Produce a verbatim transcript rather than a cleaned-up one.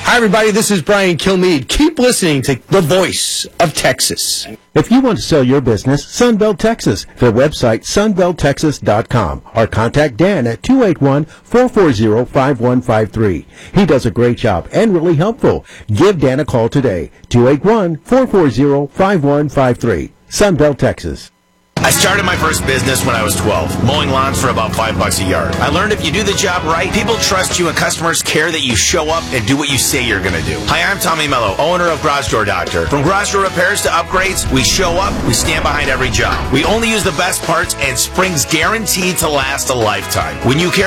Hi, everybody. This is Brian Kilmeade. Keep listening to the voice of Texas. If you want to sell your business, Sunbelt Texas. Their website, sunbelt texas dot com. Or contact Dan at two eight one, four four zero, five one five three. He does a great job and really helpful. Give Dan a call today. two eight one, four four zero, five one five three. Sunbelt Texas. I started my first business when I was twelve, mowing lawns for about five bucks a yard. I learned if you do the job right, people trust you and customers care that you show up and do what you say you're going to do. Hi, I'm Tommy Mello, owner of Garage Door Doctor. From garage door repairs to upgrades, we show up, we stand behind every job. We only use the best parts, and spring's guaranteed to last a lifetime. When you care